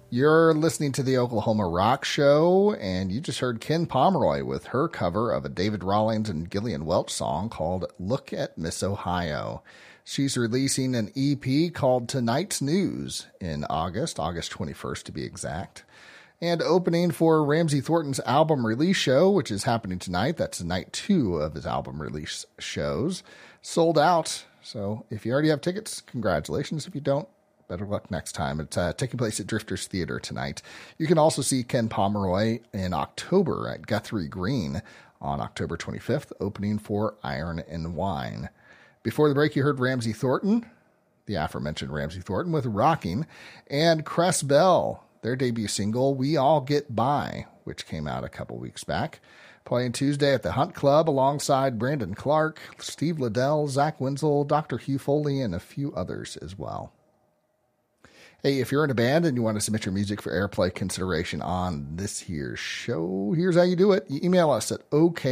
You're listening to the Oklahoma Rock Show, and you just heard Ken Pomeroy with her cover of a David Rawlings and Gillian Welch song called Look at Miss Ohio. She's releasing an EP called Tonight's News in August 21st to be exact. And opening for Ramsey Thornton's album release show, which is happening tonight. That's night 2 of his album release shows. Sold out. So if you already have tickets, congratulations. If you don't, better luck next time. It's taking place at Drifters Theater tonight. You can also see Ken Pomeroy in October at Guthrie Green on October 25th, opening for Iron and Wine. Before the break, you heard Ramsey Thornton, the aforementioned Ramsey Thornton, with Rocking, and Cress Bell, their debut single, We All Get By, which came out a couple weeks back. Playing Tuesday at the Hunt Club alongside Brandon Clark, Steve Liddell, Zach Wenzel, Dr. Hugh Foley, and a few others as well. Hey, if you're in a band and you want to submit your music for airplay consideration on this here show, here's how you do it. You email us at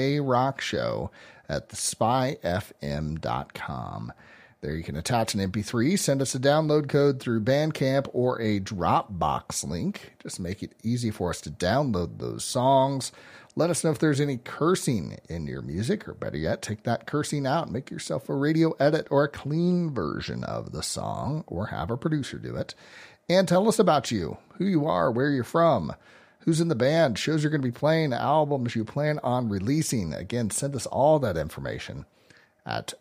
okrockshow@thespyfm.com. There you can attach an MP3, send us a download code through Bandcamp or a Dropbox link. Just make it easy for us to download those songs. Let us know if there's any cursing in your music, or better yet, take that cursing out and make yourself a radio edit or a clean version of the song, or have a producer do it. And tell us about you, who you are, where you're from, who's in the band, shows you're going to be playing, albums you plan on releasing. Again, send us all that information at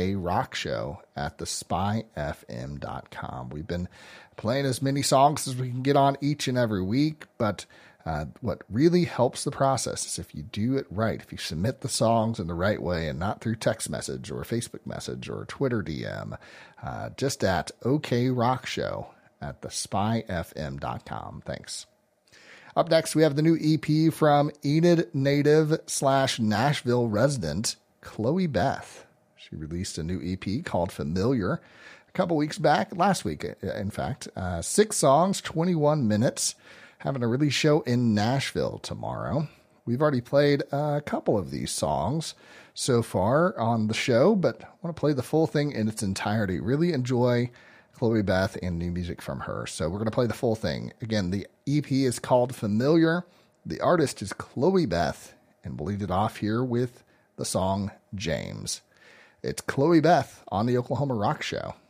okrockshow@thespyfm.com. We've been playing as many songs as we can get on each and every week, but what really helps the process is if you do it right, if you submit the songs in the right way and not through text message or Facebook message or Twitter DM, just at okrockshow@thespyfm.com. Thanks. Up next, we have the new EP from Enid native / Nashville resident, Chloe Beth. She released a new EP called Familiar a couple weeks back, last week, in fact. 6 songs, 21 minutes. Having a release show in Nashville tomorrow. We've already played a couple of these songs so far on the show, but I want to play the full thing in its entirety. Really enjoy Chloe Beth and new music from her. So we're going to play the full thing. Again, the EP is called Familiar. The artist is Chloe Beth, and we'll lead it off here with the song James. It's Chloe Beth on the Oklahoma Rock Show.